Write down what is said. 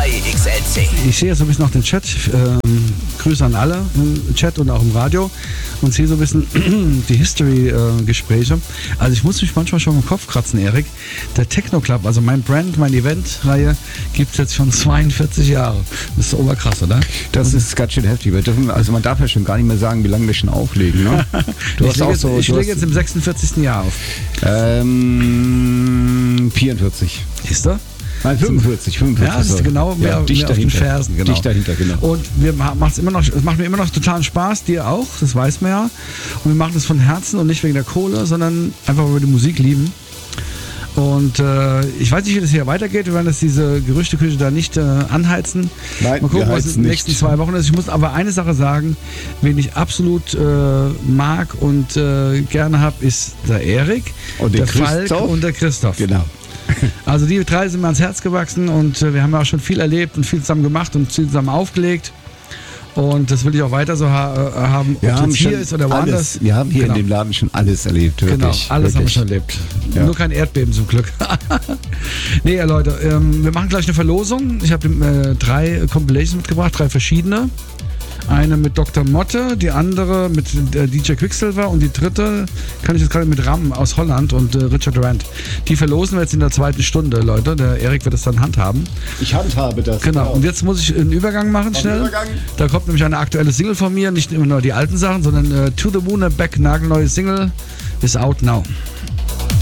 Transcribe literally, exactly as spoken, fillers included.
drei X L C. Ich sehe jetzt so ein bisschen noch den Chat. Ähm, Grüße an alle im Chat und auch im Radio. Und sehe so ein bisschen die History-Gespräche. Äh, also ich muss mich manchmal schon im Kopf kratzen, Erik. Der Techno Club, also mein Brand, meine Event-Reihe, gibt es jetzt schon zweiundvierzig Jahre. Das ist oberkrass, oder? Das ist ganz schön heftig. Wir dürfen, also man darf ja schon gar nicht mehr sagen, wie lange wir schon auflegen. Ne? Du ich hast lege auch jetzt, so, ich du lege hast, jetzt im sechsundvierzigsten Jahr auf. Ähm, vierundvierzig. Ist er? Nein, fünfundvierzig, fünfundvierzig. Ja, das ist genau mehr, ja, dicht mehr auf den dahinter. Fersen. Genau. Dicht dahinter, genau. Und wir macht's immer noch, es macht mir immer noch totalen Spaß, dir auch, das weiß man ja. Und wir machen das von Herzen und nicht wegen der Kohle, sondern einfach, weil wir die Musik lieben. Und äh, ich weiß nicht, wie das hier weitergeht. Wir werden das diese Gerüchteküche da nicht äh, anheizen. Nein, mal gucken, was in den nicht. nächsten zwei Wochen ist. Ich muss aber eine Sache sagen, wen ich absolut äh, mag und äh, gerne habe, ist der Erik, und der Christoph. Falk und der Christoph. Genau. Also die drei sind mir ans Herz gewachsen und äh, wir haben ja auch schon viel erlebt und viel zusammen gemacht und viel zusammen aufgelegt. Und das will ich auch weiter so ha- äh, haben, ob Wir es haben jetzt hier schon ist oder woanders. alles, wir haben hier Genau. in dem Laden schon alles erlebt. Wirklich, Genau, alles haben wir wirklich. schon erlebt. Ja. Nur kein Erdbeben zum Glück. Nee, ja, Leute, ähm, wir machen gleich eine Verlosung. Ich habe äh, drei Compilations mitgebracht, drei verschiedene. Eine mit Doktor Motte, die andere mit äh, D J Quicksilver und die dritte kann ich jetzt gerade mit Ram aus Holland und äh, Richard Durant. Die verlosen wir jetzt in der zweiten Stunde, Leute. Der Erik wird das dann handhaben. Ich handhabe das. Genau. Und jetzt muss ich einen Übergang machen, schnell. Übergang. Da kommt nämlich eine aktuelle Single von mir, nicht immer nur die alten Sachen, sondern äh, To the Moon and Back, nagelneue Single, is out now.